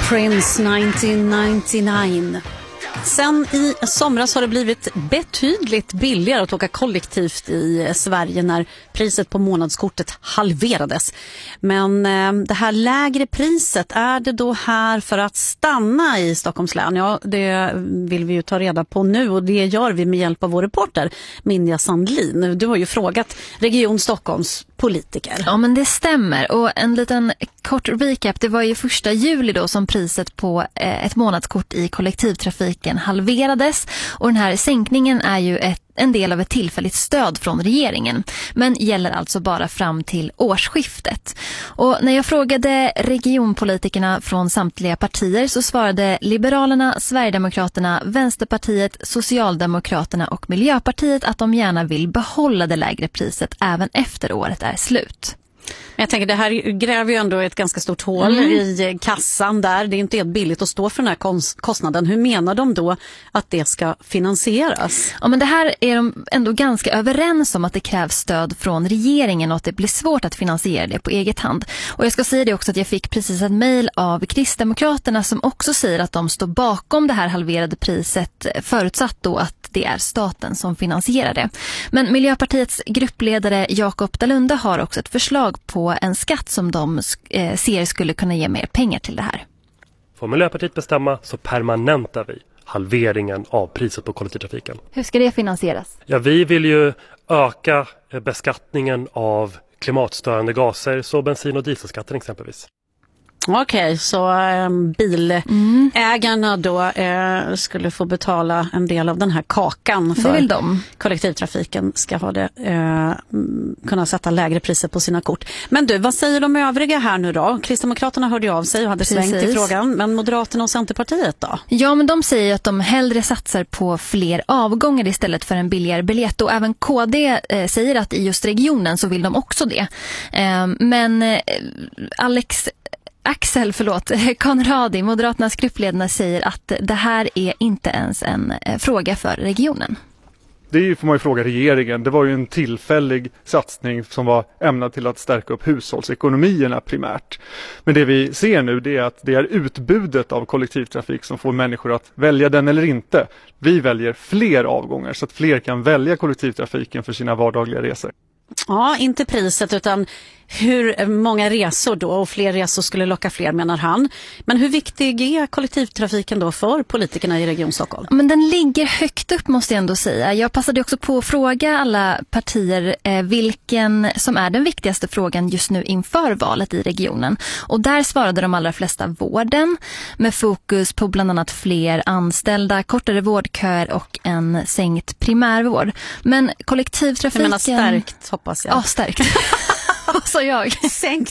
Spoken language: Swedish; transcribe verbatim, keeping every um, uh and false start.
Prince nittonhundranittionio. Sen i somras har det blivit betydligt billigare att åka kollektivt i Sverige när priset på månadskortet halverades. Men eh, det här lägre priset, är det då här för att stanna i Stockholms län? Ja, det vill vi ju ta reda på nu, och det gör vi med hjälp av vår reporter Minja Sandlin. Du har ju frågat Region Stockholms politiker. Ja, men det stämmer. Och en liten kort recap, det var ju första juli då som priset på eh, ett månadskort i kollektivtrafiken halverades, och den här sänkningen är ju ett, en del av ett tillfälligt stöd från regeringen, men gäller alltså bara fram till årsskiftet. Och när jag frågade regionpolitikerna från samtliga partier så svarade Liberalerna, Sverigedemokraterna, Vänsterpartiet, Socialdemokraterna och Miljöpartiet att de gärna vill behålla det lägre priset även efter året är slut. Men jag tänker, det här gräver ju ändå ett ganska stort hål mm. i kassan där. Det är inte helt billigt att stå för den här kostnaden. Hur menar de då att det ska finansieras? Ja, men det här är de ändå ganska överens om, att det krävs stöd från regeringen och att det blir svårt att finansiera det på eget hand. Och jag ska säga det också att jag fick precis ett mejl av Kristdemokraterna som också säger att de står bakom det här halverade priset, förutsatt då att det är staten som finansierar det. Men Miljöpartiets gruppledare Jakob Dalunde har också ett förslag på en skatt som de eh, ser skulle kunna ge mer pengar till det här. Får Miljöpartiet bestämma så permanentar vi halveringen av priset på kollektivtrafiken. Hur ska det finansieras? Ja, vi vill ju öka beskattningen av klimatstörande gaser, så bensin- och dieselskatten exempelvis. Okej, okay, så eh, bilägarna mm. då eh, skulle få betala en del av den här kakan för vill de. Kollektivtrafiken ska ha det, eh, kunna sätta lägre priser på sina kort. Men du, vad säger de övriga här nu då? Kristdemokraterna hörde av sig och hade Precis. svängt i frågan, men Moderaterna och Centerpartiet då? Ja, men de säger att de hellre satsar på fler avgångar istället för en billigare biljett, och även K D eh, säger att i just regionen så vill de också det. Eh, men eh, Alex Axel, förlåt, Conradi, Moderaternas gruppledare, säger att det här är inte ens en fråga för regionen. Det får man ju fråga regeringen. Det var ju en tillfällig satsning som var ämnad till att stärka upp hushållsekonomierna primärt. Men det vi ser nu, det är att det är utbudet av kollektivtrafik som får människor att välja den eller inte. Vi väljer fler avgångar så att fler kan välja kollektivtrafiken för sina vardagliga resor. Ja, inte priset utan hur många resor då, och fler resor skulle locka fler, menar han. Men hur viktig är kollektivtrafiken då för politikerna i Region Stockholm? Men den ligger högt upp, måste jag ändå säga. Jag passade också på att fråga alla partier eh, vilken som är den viktigaste frågan just nu inför valet i regionen. Och där svarade de allra flesta vården, med fokus på bland annat fler anställda, kortare vårdköer och en sänkt primärvård. Men kollektivtrafiken... Jag menar stärkt, hoppas jag. Ja, stärkt. Vad sa jag? Sänkt